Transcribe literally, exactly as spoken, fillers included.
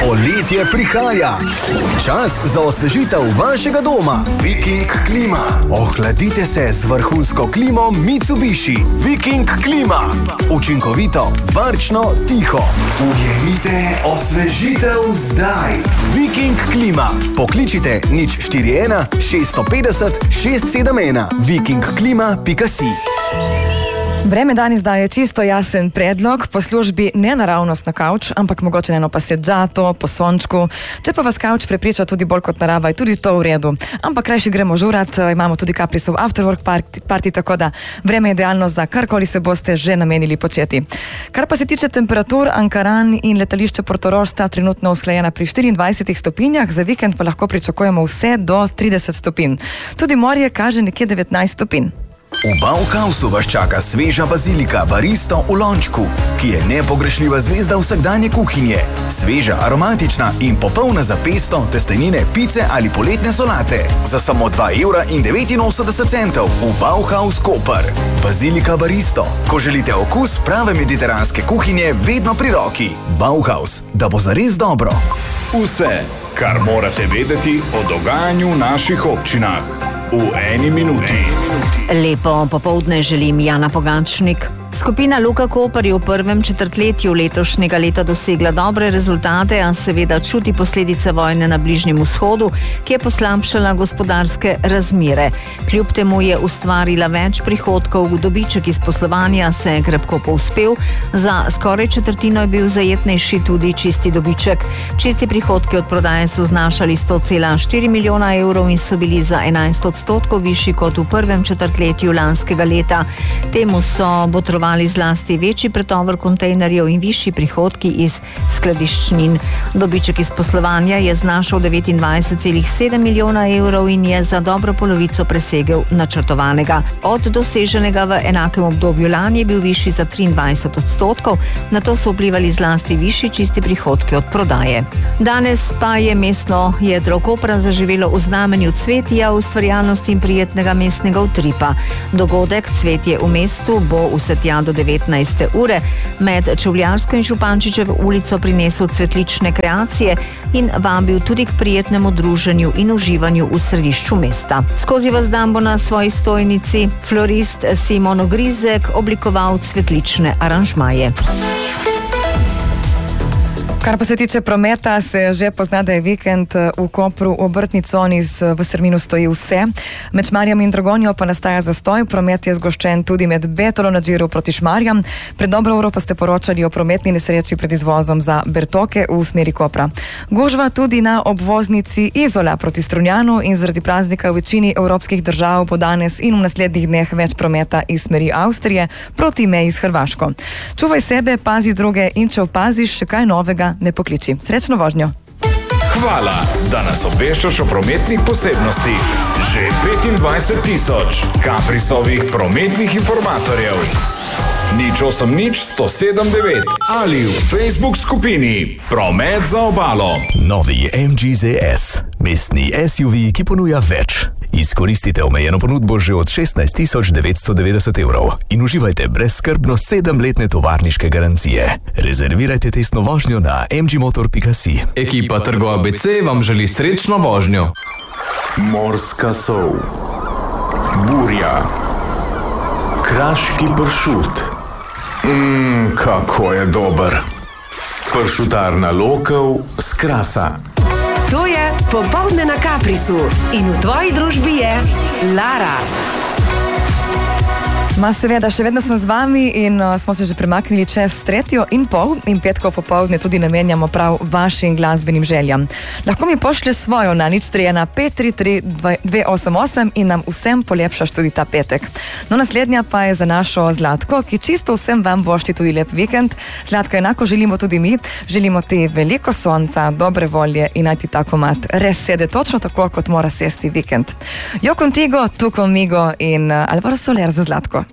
Poletje prihaja. Čas za osvežitev vašega doma. Viking klima. Ohladite se z vrhunsko klimo Mitsubishi. Viking klima. Učinkovito, varčno, tiho. Ujemite osvežitev zdaj. Viking klima. Pokličite nič štiri ena šest pet nula šest sedem ena. viking klima pika si. Vreme danes daje čisto jasen predlog, po službi ne naravnost na kavč, ampak mogoče eno paseđato, po sončku. Če pa vas kavč prepriča tudi bolj kot narava, je tudi to v redu. Ampak krajši gremo žurat, imamo tudi Caprisov afterwork party, party, tako da vreme je idealno za karkoli se boste že namenili početi. Kar pa se tiče temperatur, Ankaran in letališče Portorož sta trenutno usklajena pri štiriindvajsetih stopinjah, za vikend pa lahko pričakujemo vse do trideset stopinj. Tudi morje kaže nekje devetnajst stopinj. V Bauhausu vas čaka sveža bazilika baristo v lončku, ki je nepogrešljiva zvezda vsakdanje kuhinje. Sveža, aromatična in popolna za pesto, testenine, pice ali poletne solate. Za samo dva evra in devetinosemdeset centov v Bauhaus Koper. Bazilika baristo. Ko želite okus prave mediteranske kuhinje, vedno pri roki. Bauhaus, da bo zares dobro. Vse, kar morate vedeti o dogajanju v naših občinah. V eni minuti. Lepo popoldne želim, Jana Pogačnik. Skupina Luka Koper je v prvem četrtletju letošnjega leta dosegla dobre rezultate, a seveda čuti posledice vojne na Bližnjem vzhodu, ki je poslabšala gospodarske razmere. Kljub temu je ustvarila več prihodkov, dobiček iz poslovanja se je krepko povzpel, za skoraj četrtino je bil zajetnejši tudi čisti dobiček. Čisti prihodki od prodaje so znašali sto cela štiri milijona evrov in so bili za enajst odstotkov višji kot v prvem četrtletju lanskega leta. Temu so botrovali zlasti večji pretovor kontejnerjev in višji prihodki iz skladiščnin. Dobiček iz poslovanja je znašal devetindvajset cela sedem milijona evrov in je za dobro polovico presegel načrtovanega. Od doseženega v enakem obdobju lani je bil višji za triindvajset odstotkov, na to so vplivali zlasti višji čisti prihodki od prodaje. Danes pa je mestno jedro Kopra zaživelo v znamenju cvetja, ustvarjalnosti in prijetnega mestnega utripa. Dogodek Cvetje v mestu bo vse tja do devetnajste ure med Čevljarsko in Župančičevo ulico prinesel cvetlične kreacije in vabil tudi k prijetnemu druženju in uživanju v središču mesta. Skozi vas dan bo na svoji stojnici florist Simon Ogrizek oblikoval cvetlične aranžmaje. Kar pa se tiče prometa, se že pozna, da je vikend v Kopru, v obrtni coni v Strminu stoji vse. Med Šmarjem in Dragonjo pa nastaja zastoj, promet je zgoščen tudi med Betolo na Džiru proti Šmarjam. Pred dobro uro pa ste poročali o prometni nesreči pred izvozom za Bertoke v smeri Kopra. Gužva tudi na obvoznici Izola proti Strunjanu in zaradi praznika v večini evropskih držav bo danes in v naslednjih dneh več prometa iz smeri Avstrije proti meji s Hrvaško. Čuvaj sebe, pazi druge in če opaziš še kaj novega, ne pokliči. Srečno vožnjo. Hvala, da nas obveščaš o prometnih posebnostih. Že petindvajset tisoč Caprisovih prometnih informatorjev. Nič osem nič sto sedem devet ali v Facebook skupini Promet za obalo. Novi M G Z S. Mestni S U V, ki ponuja več. Izkoristite omejeno ponudbo že od šestnajst tisoč devetsto devetdeset evrov in uživajte brezskrbno sedemletne tovarniške garancije. Rezervirajte testno vožnjo na em gi motor pika si. Ekipa Trgo A B C vam želi srečno vožnjo. Morska sol, burja, kraški pršut. Mmm, kako je dober. Pršutarna Lokev z Krasa. To je Popoldne na Caprisu in v tvoji družbi je Lara. Ma seveda, še vedno sem z vami in uh, smo se že premaknili čez tretjo in pol in petko popoldne tudi namenjamo prav vašim glasbenim željam. Lahko mi pošlje svojo na nič tri ena pet tri tri dve osem osem in nam vsem polepšaš tudi ta petek. No, naslednja pa je za našo Zlatko, ki čisto vsem vam vošči tudi lep vikend. Zlatko, enako želimo tudi mi, želimo ti veliko sonca, dobre volje in naj ti ta komad res sede točno tako, kot mora sesti vikend. Jo contigo, tu conmigo in uh, Alvaro Soler za Zlatko.